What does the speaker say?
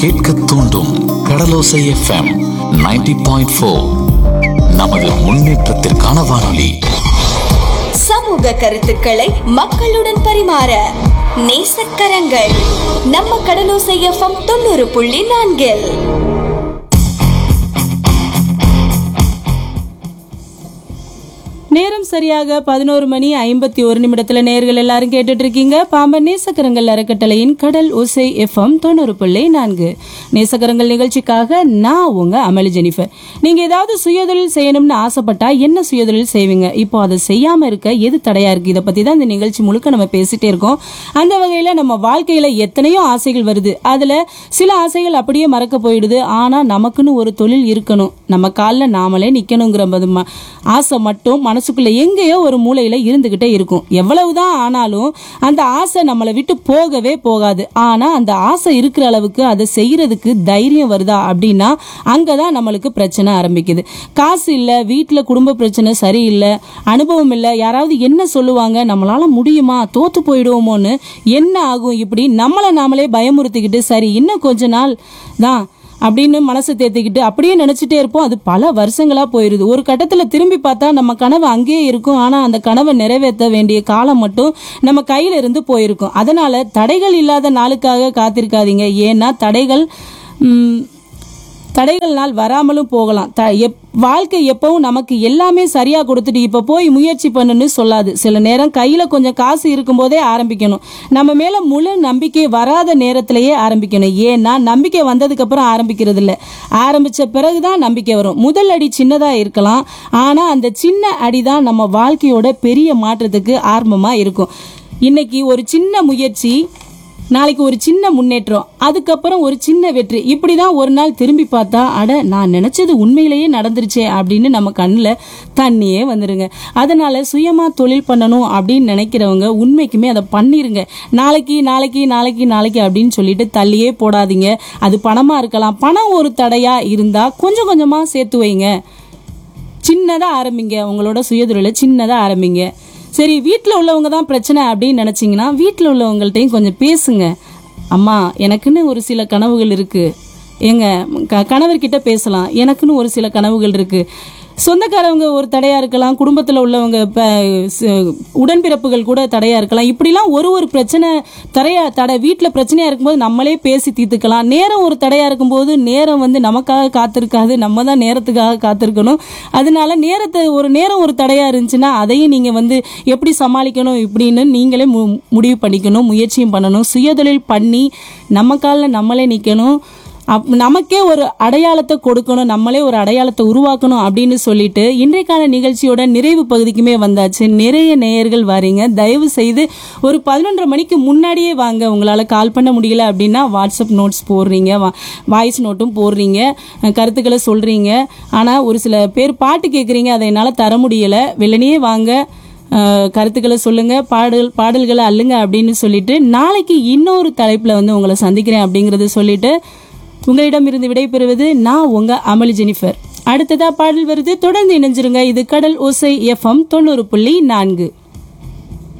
கேட்க தூண்டும் கடலோசை எஃப்எம் 90.4. நமது முன்னேற்றத்திற்கான வானொலி. சமூக கருத்துக்களை மக்களுடன் பரிமாற நேசக்கரங்கள் நம்ம கடலோசை எஃப்எம் 90.4. நேரம் சரியாக 11:51 நேயர்கள் எல்லாரும் கேட்டுட்டு இருக்கீங்க. பாம்பன் நேசக்கரங்கள் அறக்கட்டளையின் கடல் ஓசை எஃப்எம் 90.4 நேசக்கரங்கள் நிகழ்ச்சிக்காக நான் உங்க அமளி ஜெனிஃபர். நீங்க ஏதாவது சுயதொழில் செய்யணும்னு ஆசைப்பட்டா என்ன சுயதொழில் செய்வீங்க? இப்போ அதை செய்யாம இருக்க எது தடையா இருக்கு? இதை பத்தி தான் இந்த நிகழ்ச்சி முழுக்க நம்ம பேசிட்டே இருக்கோம். அந்த வகையில நம்ம வாழ்க்கையில எத்தனையோ ஆசைகள் வருது. அதுல சில ஆசைகள் அப்படியே மறக்க போயிடுது. ஆனா நமக்குன்னு ஒரு தொழில் இருக்கணும், நம்ம காலில் நாமளே நிக்கணுங்கிற ஆசை மட்டும் மனசுக்குள்ள எங்கேயோ ஒரு மூலையில இருந்துகிட்டே இருக்கும். எவ்வளவுதான் ஆனாலும் அந்த ஆசை நம்மளை விட்டு போகவே போகாது. ஆனா அந்த ஆசை இருக்கிற அளவுக்கு அதை செய்யறதுக்கு தைரியம் வருதா அப்படின்னா அங்கதான் நம்மளுக்கு பிரச்சனை ஆரம்பிக்குது. காசு இல்ல, வீட்டுல குடும்ப பிரச்சனை சரியில்லை, அனுபவம் இல்லை, யாராவது என்ன சொல்லுவாங்க, நம்மளால முடியுமா, தோத்து போயிடுவோமோன்னு என்ன ஆகும், இப்படி நம்மளை நாமளே பயமுறுத்திக்கிட்டு சரி இன்னும் கொஞ்ச நாள் தான் அப்படின்னு மனசை தேத்திக்கிட்டு அப்படியே நினைச்சிட்டே இருப்போம். அது பல வருஷங்களா போயிருது. ஒரு கட்டத்துல திரும்பி பார்த்தா நம்ம கனவு அங்கேயே இருக்கும். ஆனா அந்த கனவை நிறைவேற்ற வேண்டிய காலம் மட்டும் நம்ம கையில இருந்து போயிருக்கும். அதனால தடைகள் இல்லாத நாளுக்காக காத்திருக்காதீங்க. ஏன்னா தடைகள்னால் வராமலும் போகலாம். வாழ்க்கை எப்பவும் நமக்கு எல்லாமே சரியா கொடுத்துட்டு இப்ப போய் முயற்சி பண்ணுன்னு சொல்லாது. சில நேரம் கையில கொஞ்சம் காசு இருக்கும் போதே ஆரம்பிக்கணும். நம்ம மேல முழு நம்பிக்கை வராத நேரத்திலேயே ஆரம்பிக்கணும். ஏன்னா நம்பிக்கை வந்ததுக்கு அப்புறம் ஆரம்பிக்கிறது இல்ல, ஆரம்பிச்ச பிறகுதான் நம்பிக்கை வரும். முதல் அடி சின்னதா இருக்கலாம், ஆனா அந்த சின்ன அடிதான் நம்ம வாழ்க்கையோட பெரிய மாற்றத்துக்கு ஆரம்பமா இருக்கும். இன்னைக்கு ஒரு சின்ன முயற்சி, நாளைக்கு ஒரு சின்ன முன்னேற்றம், அதுக்கப்புறம் ஒரு சின்ன வெற்றி, இப்படிதான் ஒரு நாள் திரும்பி பார்த்தா அட நான் நினைச்சது உண்மையிலேயே நடந்துருச்சே அப்படின்னு நம்ம கண்ணுல தண்ணியே வந்துருங்க. அதனால சுயமா தொழில் பண்ணணும் அப்படின்னு நினைக்கிறவங்க உண்மைக்குமே அதை பண்ணிருங்க. நாளைக்கு நாளைக்கு நாளைக்கு நாளைக்கு அப்படின்னு சொல்லிட்டு தள்ளியே போடாதீங்க. அது பணமா இருக்கலாம். பணம் ஒரு தடையா இருந்தா கொஞ்சம் கொஞ்சமா சேர்த்து வைங்க. சின்னதா ஆரம்பிங்க, உங்களோட சுயதொழில சின்னதா ஆரம்பிங்க. சரி, வீட்டில் உள்ளவங்க தான் பிரச்சனை அப்படின்னு நினைச்சிங்கன்னா வீட்டில் உள்ளவங்கள்ட்டையும் கொஞ்சம் பேசுங்க. அம்மா எனக்குன்னு ஒரு சில கனவுகள் இருக்கு, எங்க கணவர்கிட்ட பேசலாம், எனக்குன்னு ஒரு சில கனவுகள் இருக்கு. சொந்தக்காரவங்க ஒரு தடையா இருக்கலாம், குடும்பத்தில் உள்ளவங்க உடன்பிறப்புகள் கூட தடையா இருக்கலாம். இப்படிலாம் ஒரு பிரச்சனை தடை வீட்டில் பிரச்சனையா இருக்கும்போது நம்மளே பேசி தீர்த்துக்கலாம். நேரம் ஒரு தடையா இருக்கும்போது நேரம் நமக்காக காத்திருக்காது, நம்ம தான் நேரத்துக்காக காத்திருக்கணும். அதனால நேரம் ஒரு தடையா இருந்துச்சுன்னா அதையும் நீங்க எப்படி சமாளிக்கணும் இப்படின்னு நீங்களே முடிவு பண்ணிக்கணும், முயற்சியும் பண்ணணும். சுயதொழில் பண்ணி நம்ம காலில் நம்மளே நிற்கணும், நமக்கே ஒரு அடையாளத்தை கொடுக்கணும், நம்மளே ஒரு அடையாளத்தை உருவாக்கணும் அப்படின்னு சொல்லிட்டு இன்றைக்கான நிகழ்ச்சியோட நிறைவு பகுதிக்குமே வந்தாச்சு. நிறைய நேயர்கள் வாரீங்க. தயவு செய்து ஒரு 11:30 மணிக்கு முன்னாடியே வாங்க. உங்களால கால் பண்ண முடியல அப்படின்னா வாட்ஸ்அப் நோட்ஸ் போடுறீங்க, வாய்ஸ் நோட்டும் போடுறீங்க, கருத்துக்களை சொல்றீங்க. ஆனா ஒரு சில பேர் பாட்டு கேட்குறீங்க, அதை என்னால் தர முடியல. வெள்ளனையே வாங்க, கருத்துக்களை சொல்லுங்க, பாடல்களை அள்ளுங்க அப்படின்னு சொல்லிட்டு நாளைக்கு இன்னொரு தலைப்புல உங்களை சந்திக்கிறேன் அப்படிங்கறத சொல்லிட்டு உங்களிடம் இருந்து விடைபெறுவது நான் உங்க அமளி ஜெனிஃபர். அடுத்ததா பாடல் வருது, தொடர்ந்து இணைஞ்சிருங்க. இது கடல் ஓசை எஃப்எம் 90.4.